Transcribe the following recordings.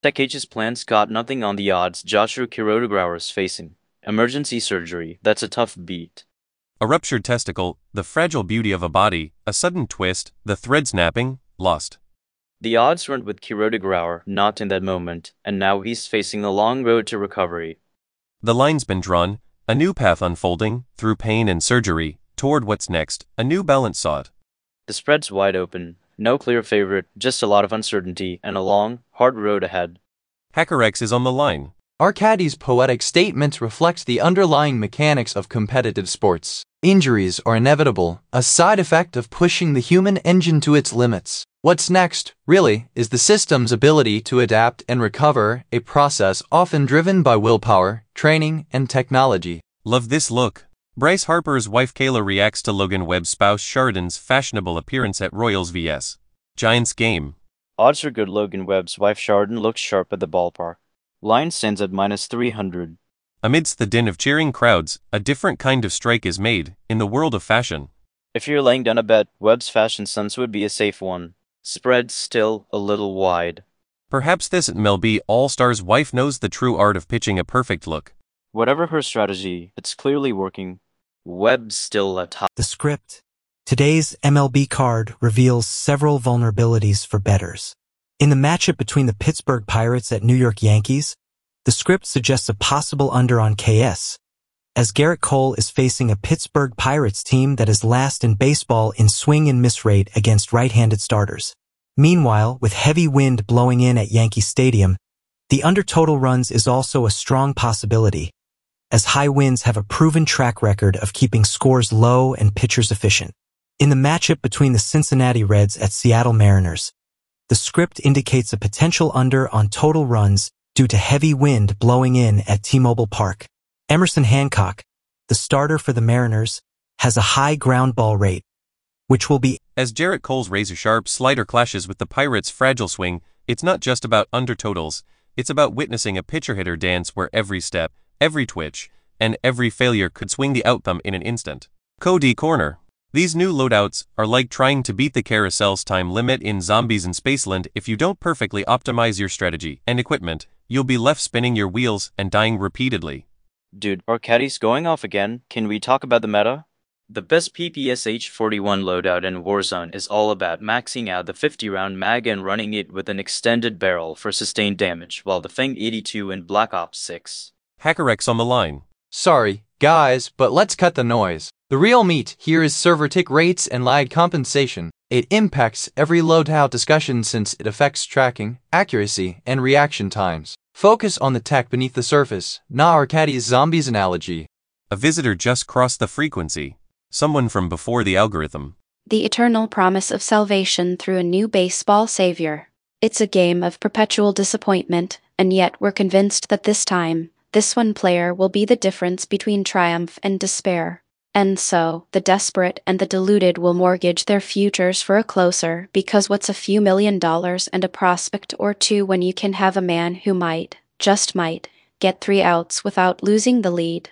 Tech plans got nothing on the odds Joshua Kirodegrauer is facing. Emergency surgery, that's a tough beat. A ruptured testicle, the fragile beauty of a body, a sudden twist, the thread snapping, lost. The odds weren't with Kirodegrauer, not in that moment, and now he's facing a long road to recovery. The line's been drawn, a new path unfolding, through pain and surgery, toward what's next, a new balance sought. The spread's wide open, no clear favorite, just a lot of uncertainty and a long, hard road ahead. HackerX is on the line. Arkadi's poetic statement reflects the underlying mechanics of competitive sports. Injuries are inevitable, a side effect of pushing the human engine to its limits. What's next, really, is the system's ability to adapt and recover, a process often driven by willpower, training, and technology. Love this look. Bryce Harper's wife Kayla reacts to Logan Webb's spouse Chardon's fashionable appearance at Royals vs. Giants game. Odds are good. Logan Webb's wife Chardon looks sharp at the ballpark. Line stands at -300. Amidst the din of cheering crowds, a different kind of strike is made, in the world of fashion. If you're laying down a bet, Webb's fashion sense would be a safe one. Spread still a little wide. Perhaps this MLB All-Star's wife knows the true art of pitching a perfect look. Whatever her strategy, it's clearly working. Webb's still at top. The script. Today's MLB card reveals several vulnerabilities for bettors. In the matchup between the Pittsburgh Pirates at New York Yankees, the script suggests a possible under on KS, as Garrett Cole is facing a Pittsburgh Pirates team that is last in baseball in swing and miss rate against right-handed starters. Meanwhile, with heavy wind blowing in at Yankee Stadium, the under total runs is also a strong possibility, as high winds have a proven track record of keeping scores low and pitchers efficient. In the matchup between the Cincinnati Reds at Seattle Mariners, the script indicates a potential under on total runs due to heavy wind blowing in at T-Mobile Park. Emerson Hancock, the starter for the Mariners, has a high ground ball rate, which will be. As Garrett Cole's razor-sharp slider clashes with the Pirates' fragile swing, it's not just about under totals, it's about witnessing a pitcher-hitter dance where every step, every twitch, and every failure could swing the outcome in an instant. Cody Corner. These new loadouts are like trying to beat the carousel's time limit in Zombies in Spaceland. If you don't perfectly optimize your strategy and equipment, you'll be left spinning your wheels and dying repeatedly. Dude, Arkadi's going off again. Can we talk about the meta? The best PPSH 41 loadout in Warzone is all about maxing out the 50-round mag and running it with an extended barrel for sustained damage, while the Fang 82 in Black Ops 6. HackerX on the line. Sorry, guys, but let's cut the noise. The real meat here is server tick rates and lag compensation. It impacts every loadout discussion since it affects tracking, accuracy, and reaction times. Focus on the tech beneath the surface, not Arkadi's zombies analogy. A visitor just crossed the frequency. Someone from before the algorithm. The eternal promise of salvation through a new baseball savior. It's a game of perpetual disappointment, and yet we're convinced that this time, this one player will be the difference between triumph and despair. And so, the desperate and the deluded will mortgage their futures for a closer, because what's a few $1 million and a prospect or two when you can have a man who might, just might, get 3 outs without losing the lead.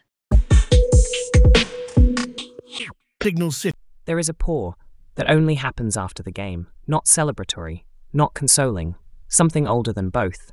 There is a pour that only happens after the game, not celebratory, not consoling, something older than both.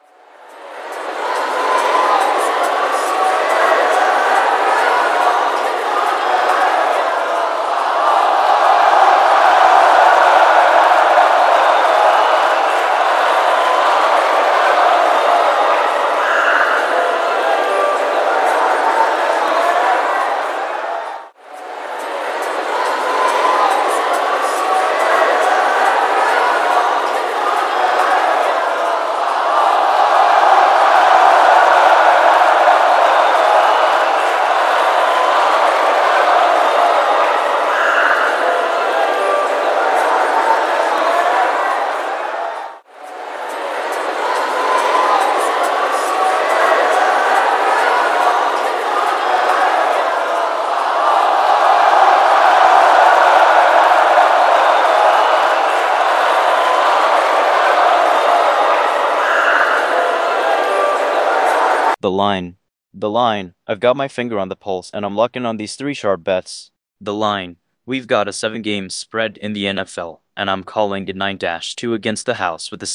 The line. I've got my finger on the pulse and I'm locking on these 3 sharp bets. The line. We've got a 7-game spread in the NFL. and I'm calling it 9-2 against the house with a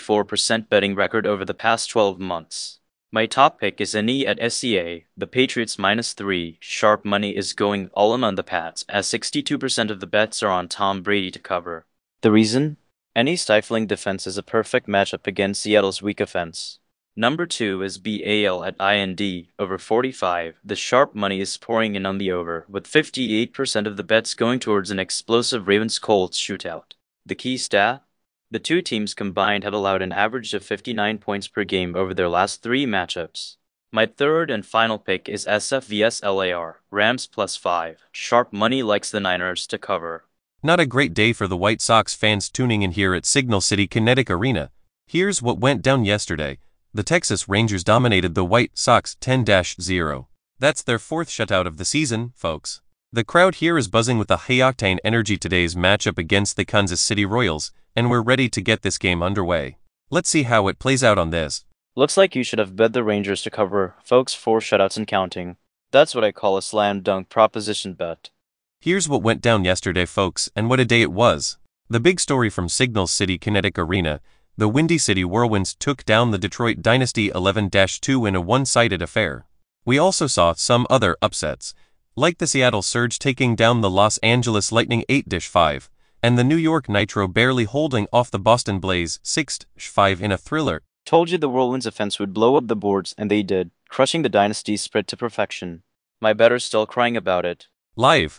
64% betting record over the past 12 months. My top pick is NE at SCA, the Patriots -3, sharp money is going all in on the Pats as 62% of the bets are on Tom Brady to cover. The reason? Any stifling defense is a perfect matchup against Seattle's weak offense. Number 2 is BAL at IND, over 45. The sharp money is pouring in on the over, with 58% of the bets going towards an explosive Ravens-Colts shootout. The key stat? The two teams combined have allowed an average of 59 points per game over their last 3 matchups. My third and final pick is SF vs LAR, Rams +5. Sharp money likes the Niners to cover. Not a great day for the White Sox fans tuning in here at Signal City Kinetic Arena. Here's what went down yesterday. The Texas Rangers dominated the White Sox 10-0. That's their 4th shutout of the season, folks. The crowd here is buzzing with the high-octane energy today's matchup against the Kansas City Royals, and we're ready to get this game underway. Let's see how it plays out on this. Looks like you should have bet the Rangers to cover, folks. 4 shutouts and counting. That's what I call a slam dunk proposition bet. Here's what went down yesterday, folks, and what a day it was. The big story from Signal City Kinetic Arena: the Windy City Whirlwinds took down the Detroit Dynasty 11-2 in a one-sided affair. We also saw some other upsets, like the Seattle Surge taking down the Los Angeles Lightning 8-5, and the New York Nitro barely holding off the Boston Blaze 6-5 in a thriller. Told you the Whirlwinds offense would blow up the boards, and they did, crushing the Dynasty's spread to perfection. My better's still crying about it. Live.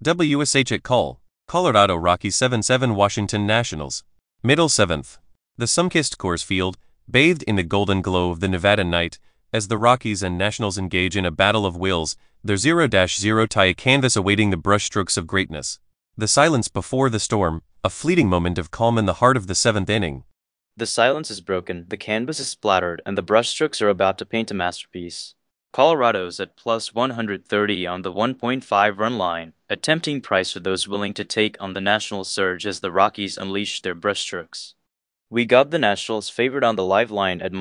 WSH at Call. Colorado Rockies 7-7 Washington Nationals. Middle 7th. The sun-kissed Coors Field, bathed in the golden glow of the Nevada night, as the Rockies and Nationals engage in a battle of wills, their 0-0 tie a canvas awaiting the brushstrokes of greatness. The silence before the storm, a fleeting moment of calm in the heart of the 7th inning. The silence is broken, the canvas is splattered, and the brushstrokes are about to paint a masterpiece. Colorado's at +130 on the 1.5 run line, a tempting price for those willing to take on the National Surge as the Rockies unleash their brushstrokes. We got the Nationals favored on the live line at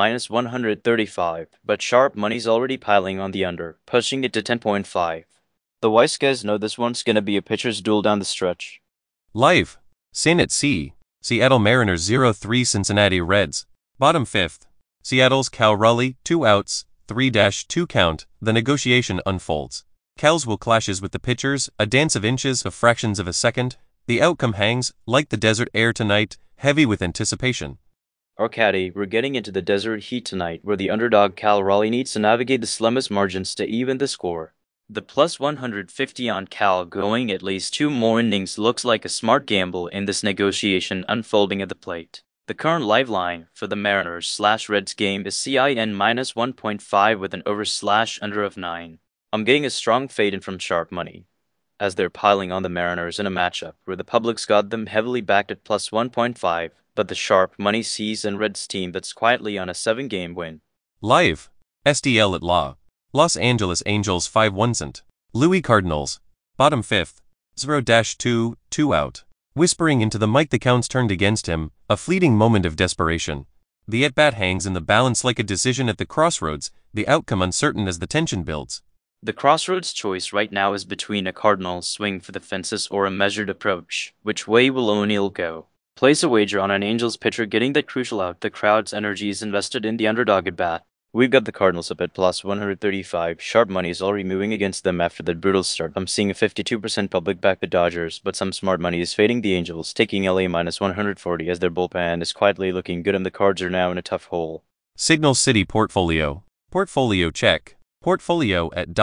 -135, but sharp money's already piling on the under, pushing it to 10.5. The wise guys know this one's gonna be a pitcher's duel down the stretch. Live. Sin at Sea. Seattle Mariners 0-3 Cincinnati Reds. Bottom 5th. Seattle's Cal Raleigh, 2 outs, 3-2 count. The negotiation unfolds. Cal's will clashes with the pitchers, a dance of inches, of fractions of a second. The outcome hangs, like the desert air tonight, heavy with anticipation. Arcady, we're getting into the desert heat tonight, where the underdog Cal Raleigh needs to navigate the slimmest margins to even the score. The +150 on Cal going at least 2 more innings looks like a smart gamble in this negotiation unfolding at the plate. The current live line for the Mariners/Reds game is CIN -1.5 with an over/under of 9. I'm getting a strong fade in from sharp money, as they're piling on the Mariners in a matchup where the public's got them heavily backed at +1.5, but the sharp money sees an Reds team that's quietly on a 7-game win. Live. SDL at Law. Los Angeles Angels 5-1 St. Louis Cardinals. Bottom 5th. 0-2, 2 out. Whispering into the mic the counts turned against him, a fleeting moment of desperation. The at-bat hangs in the balance like a decision at the crossroads, the outcome uncertain as the tension builds. The crossroads choice right now is between a Cardinals swing for the fences or a measured approach. Which way will O'Neill go? Place a wager on an Angels pitcher getting that crucial out. The crowd's energy is invested in the underdog at bat. We've got the Cardinals up at +135. Sharp money is already moving against them after that brutal start. I'm seeing a 52% public back the Dodgers, but some smart money is fading the Angels, taking LA -140 as their bullpen is quietly looking good and the Cards are now in a tough hole. Signal City Portfolio. Portfolio check. Portfolio at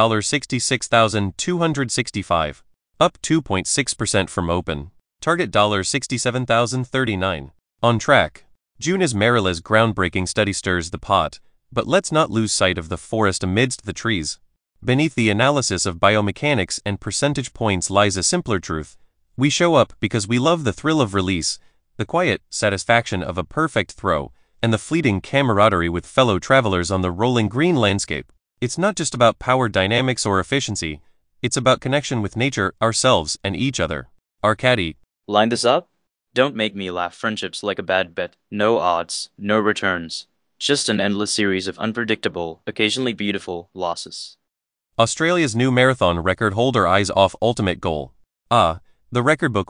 $66,265. Up 2.6% from open. Target $67,039. On track. June is Marilla's groundbreaking study stirs the pot. But let's not lose sight of the forest amidst the trees. Beneath the analysis of biomechanics and percentage points lies a simpler truth. We show up because we love the thrill of release, the quiet satisfaction of a perfect throw, and the fleeting camaraderie with fellow travelers on the rolling green landscape. It's not just about power dynamics or efficiency, it's about connection with nature, ourselves, and each other. Arcady. Line this up? Don't make me laugh. Friendship's like a bad bet. No odds, no returns. Just an endless series of unpredictable, occasionally beautiful, losses. Australia's new marathon record holder eyes off ultimate goal. The record book runner,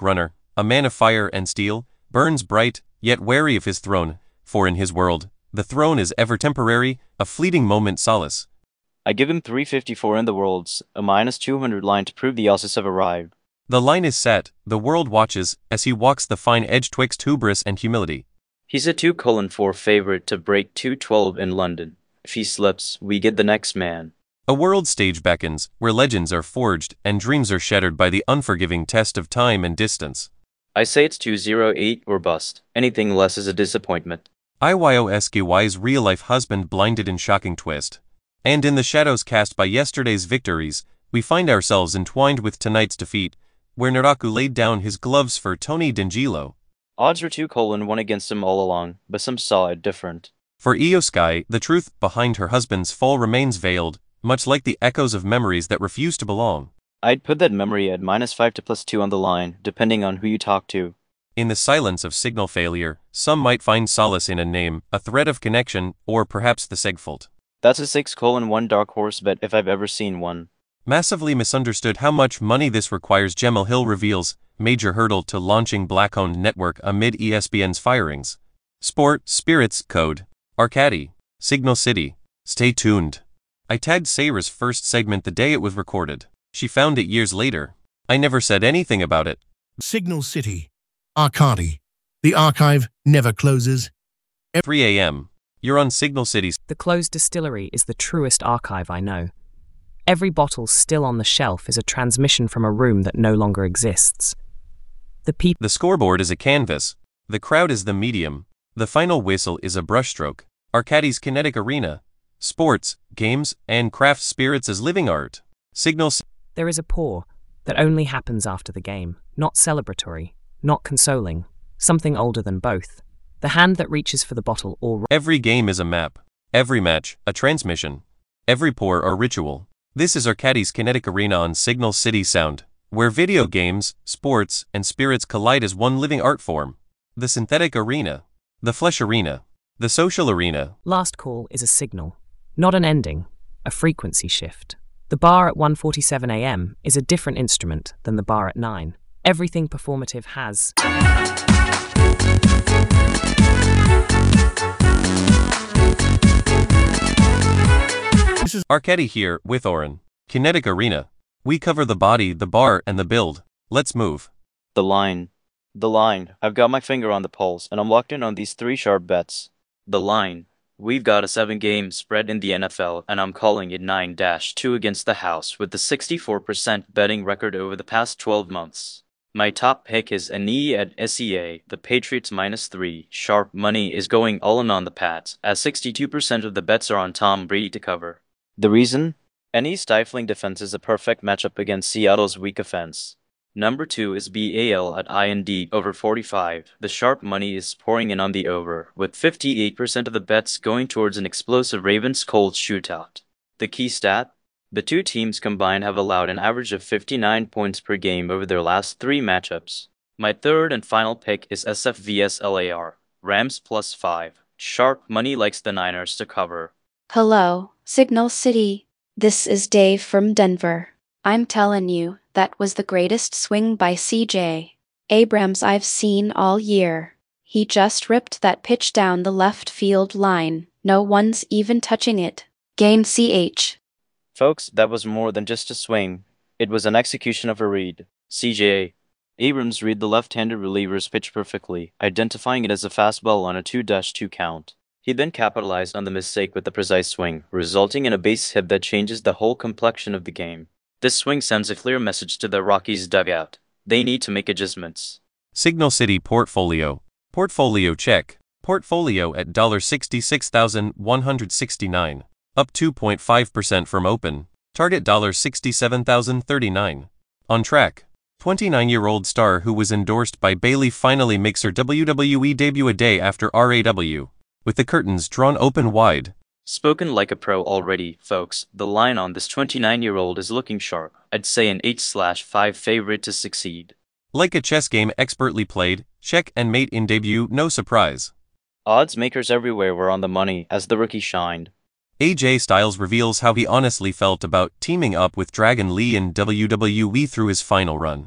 a man of fire and steel, burns bright, yet wary of his throne, for in his world, the throne is ever temporary, a fleeting moment solace. I give him 354 in the Worlds, a -200 line to prove the Aussies have arrived. The line is set, the world watches, as he walks the fine edge twixt hubris and humility. He's a 2:4 favorite to break 2:12 in London. If he slips, we get the next man. A world stage beckons, where legends are forged and dreams are shattered by the unforgiving test of time and distance. I say it's 208 or bust. Anything less is a disappointment. IYOSKY's real-life husband blinded in shocking twist. And in the shadows cast by yesterday's victories, we find ourselves entwined with tonight's defeat, where Naraku laid down his gloves for Tony D'Angelo. Odds were 2:1 against him all along, but some saw it different. For Io Sky, the truth behind her husband's fall remains veiled, much like the echoes of memories that refuse to belong. I'd put that memory at -5 to +2 on the line, depending on who you talk to. In the silence of signal failure, some might find solace in a name, a thread of connection, or perhaps the Segfault. That's a 6:1 dark horse bet if I've ever seen one. Massively misunderstood how much money this requires. Gemma Hill reveals, major hurdle to launching black-owned network amid ESPN's firings. Sport, Spirits, Code, Arcady, Signal City. Stay tuned. I tagged Sayra's first segment the day it was recorded. She found it years later. I never said anything about it. Signal City. Arcady. The archive never closes. 3 a.m. You're on Signal City's. The closed distillery is the truest archive I know. Every bottle still on the shelf is a transmission from a room that no longer exists. The scoreboard is a canvas. The crowd is the medium. The final whistle is a brushstroke. Arcady's kinetic arena. Sports, games, and craft spirits as living art. Signal. There is a pour that only happens after the game, not celebratory, not consoling, something older than both. The hand that reaches for the bottle or... Every game is a map. Every match, a transmission. Every pour, a ritual. This is Arcady's kinetic arena on Signal City Sound, where video games, sports, and spirits collide as one living art form. The synthetic arena. The flesh arena. The social arena. Last call is a signal, not an ending, a frequency shift. The bar at 1:47 a.m. is a different instrument than the bar at 9. Everything performative has... Arcady here, with Oren. Kinetic Arena. We cover the body, the bar, and the build. Let's move. The line. The line. I've got my finger on the pulse, and I'm locked in on these 3 sharp bets. The line. We've got a 7-game spread in the NFL, and I'm calling it 9-2 against the house with the 64% betting record over the past 12 months. My top pick is Annie at SEA. The Patriots -3. Sharp money is going all in on the Pats, as 62% of the bets are on Tom Brady to cover. The reason? Annie's stifling defense is a perfect matchup against Seattle's weak offense. Number 2 is BAL at IND over 45. The sharp money is pouring in on the over, with 58% of the bets going towards an explosive Ravens-Colts shootout. The key stat? The two teams combined have allowed an average of 59 points per game over their last 3 matchups. My third and final pick is SF vs LAR. Rams +5. Sharp money likes the Niners to cover. Hello, Signal City. This is Dave from Denver. I'm telling you, that was the greatest swing by CJ Abrams I've seen all year. He just ripped that pitch down the left field line. No one's even touching it. Game CH. Folks, that was more than just a swing. It was an execution of a read. CJ Abrams read the left-handed reliever's pitch perfectly, identifying it as a fastball on a 2-2 count. He then capitalized on the mistake with a precise swing, resulting in a base hit that changes the whole complexion of the game. This swing sends a clear message to the Rockies dugout. They need to make adjustments. Signal City Portfolio. Portfolio check. Portfolio at $66,169. Up 2.5% from open. Target $67,039. On track. 29-year-old star who was endorsed by Bayley finally makes her WWE debut a day after RAW. With the curtains drawn open wide. Spoken like a pro already, folks. The line on this 29-year-old is looking sharp. I'd say an 8/5 favorite to succeed. Like a chess game expertly played, check and mate in debut, no surprise. Odds makers everywhere were on the money as the rookie shined. AJ Styles reveals how he honestly felt about teaming up with Dragon Lee in WWE through his final run.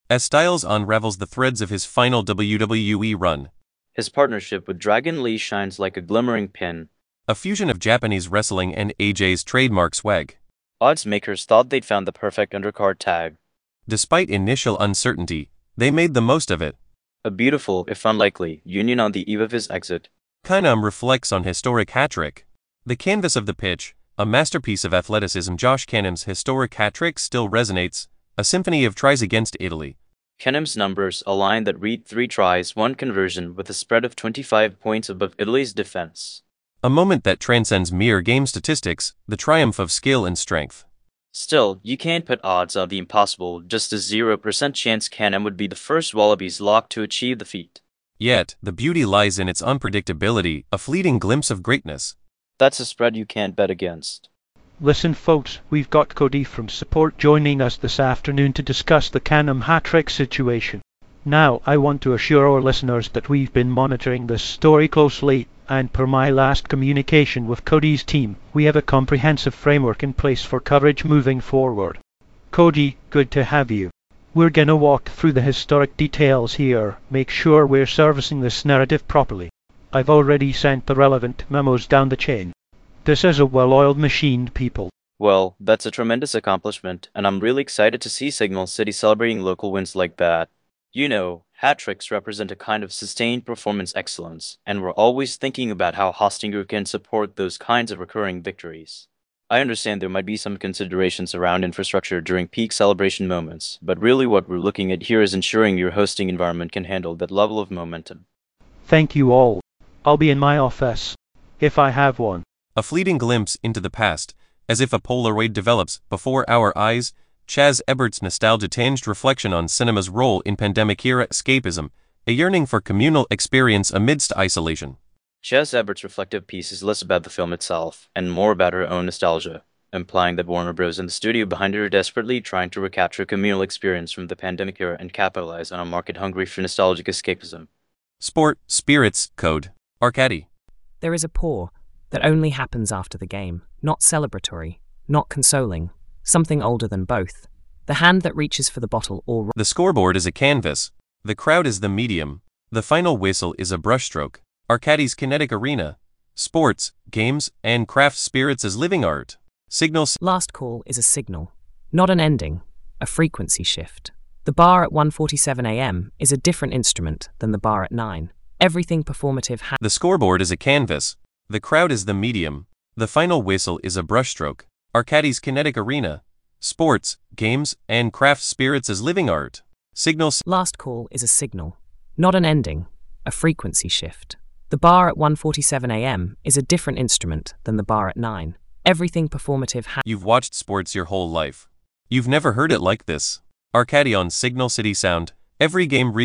as Styles unravels the threads of his final WWE run. His partnership with Dragon Lee shines like a glimmering pin. A fusion of Japanese wrestling and AJ's trademark swag. Odds makers thought they'd found the perfect undercard tag. Despite initial uncertainty, they made the most of it. A beautiful, if unlikely, union on the eve of his exit. Khanum reflects on historic hat-trick. The canvas of the pitch, a masterpiece of athleticism. Josh Khanum's historic hat-trick still resonates, a symphony of tries against Italy. Khanum's numbers align that read 3 tries, 1 conversion with a spread of 25 points above Italy's defense. A moment that transcends mere game statistics, the triumph of skill and strength. Still, you can't put odds on the impossible, just a 0% chance Khanum would be the first Wallabies lock to achieve the feat. Yet, the beauty lies in its unpredictability, a fleeting glimpse of greatness. That's a spread you can't bet against. Listen folks, we've got Cody from Support joining us this afternoon to discuss the Khanum hat-trick situation. Now, I want to assure our listeners that we've been monitoring this story closely, and per my last communication with Cody's team, we have a comprehensive framework in place for coverage moving forward. Cody, good to have you. We're gonna walk through the historic details here, make sure we're servicing this narrative properly. I've already sent the relevant memos down the chain. This is a well-oiled machine, people. Well, that's a tremendous accomplishment, and I'm really excited to see Signal City celebrating local wins like that. You know, hat-tricks represent a kind of sustained performance excellence, and we're always thinking about how Hostinger can support those kinds of recurring victories. I understand there might be some considerations around infrastructure during peak celebration moments, but really what we're looking at here is ensuring your hosting environment can handle that level of momentum. Thank you all. I'll be in my office, if I have one. A fleeting glimpse into the past, as if a Polaroid develops before our eyes. Chaz Ebert's nostalgia-tinged reflection on cinema's role in pandemic-era escapism, a yearning for communal experience amidst isolation. Chaz Ebert's reflective piece is less about the film itself, and more about her own nostalgia, implying that Warner Bros. And the studio behind it are desperately trying to recapture a communal experience from the pandemic era and capitalize on a market hungry for nostalgic escapism. Sport, spirits, code, Arcady. There is a pour that only happens after the game, not celebratory, not consoling, something older than both. The hand that reaches for the bottle or... The scoreboard is a canvas. The crowd is the medium. The final whistle is a brushstroke. Arcady's kinetic arena. Sports, games, and craft spirits as living art. Signals. Last call is a signal, not an ending, a frequency shift. The bar at 1:47 a.m. is a different instrument than the bar at 9. Everything performative The scoreboard is a canvas. The crowd is the medium. The final whistle is a brushstroke. Arcady's kinetic arena. Sports, games, and craft spirits as living art. Signals. Last call is a signal, not an ending, a frequency shift. The bar at 1:47 a.m. is a different instrument than the bar at 9. Everything performative You've watched sports your whole life. You've never heard it like this. Arcady on Signal City Sound. Every game